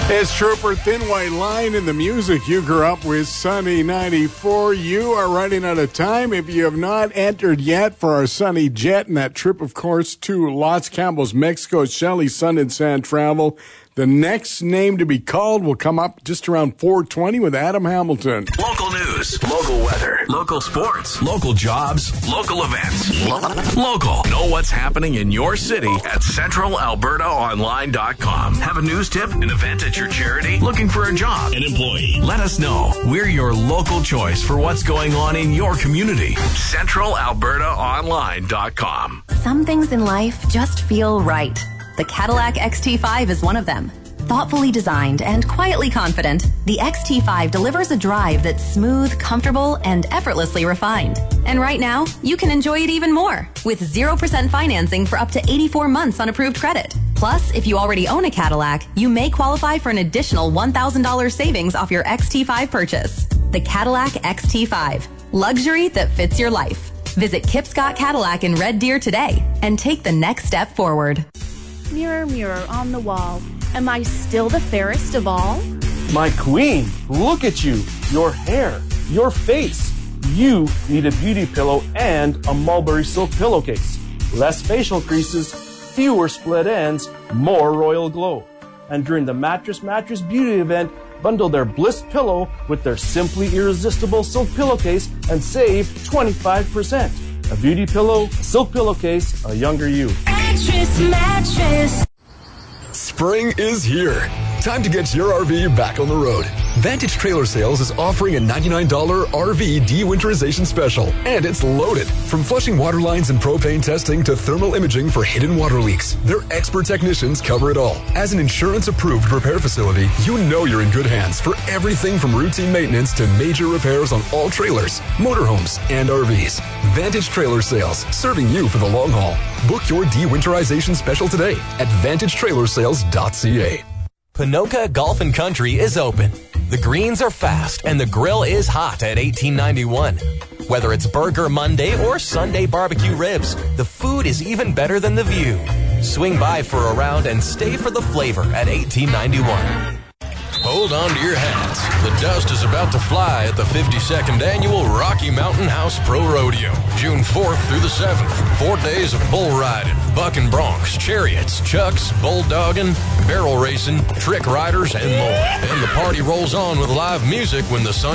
It's Trooper Thin White Line in the music you grew up with, Sunny 94. You are running out of time. If you have not entered yet for our Sunny Jet and that trip, of course, to Los Cabos, Mexico, Shelley's Sun and Sand Travel, the next name to be called will come up just around 4:20 with Adam Hamilton. Local news, local weather, local sports, local jobs, local events. Local. Know what's happening in your city at CentralAlbertaOnline.com. Have a news tip, an event at your charity, looking for a job, an employee? Let us know. We're your local choice for what's going on in your community. CentralAlbertaOnline.com. Some things in life just feel right. The Cadillac XT5 is one of them. Thoughtfully designed and quietly confident, the XT5 delivers a drive that's smooth, comfortable, and effortlessly refined. And right now, you can enjoy it even more with 0% financing for up to 84 months on approved credit. Plus, if you already own a Cadillac, you may qualify for an additional $1,000 savings off your XT5 purchase. The Cadillac XT5. Luxury that fits your life. Visit Kip Scott Cadillac in Red Deer today and take the next step forward. Mirror, mirror on the wall, am I still the fairest of all? My queen, look at you, your hair, your face. You need a beauty pillow and a mulberry silk pillowcase. Less facial creases, fewer split ends, more royal glow. And during the Mattress Beauty event, bundle their Bliss pillow with their Simply Irresistible silk pillowcase and save 25%. A beauty pillow, a silk pillowcase, a younger you. Mattress. Spring is here. Time to get your RV back on the road. Vantage Trailer Sales is offering a $99 RV de-winterization special, and it's loaded. From flushing water lines and propane testing to thermal imaging for hidden water leaks, their expert technicians cover it all. As an insurance-approved repair facility, you know you're in good hands for everything from routine maintenance to major repairs on all trailers, motorhomes, and RVs. Vantage Trailer Sales, serving you for the long haul. Book your de-winterization special today at VantageTrailerSales.ca. Ponoka Golf and Country is open. The greens are fast and the grill is hot at 1891. Whether it's Burger Monday or Sunday barbecue ribs, the food is even better than the view. Swing by for a round and stay for the flavor at 1891. Hold on to your hats. The dust is about to fly at the 52nd Annual Rocky Mountain House Pro Rodeo, June 4th through the 7th. 4 days of bull riding, bucking broncs, chariots, chucks, bulldogging, barrel racing, trick riders, and more. Then the party rolls on with live music when the sun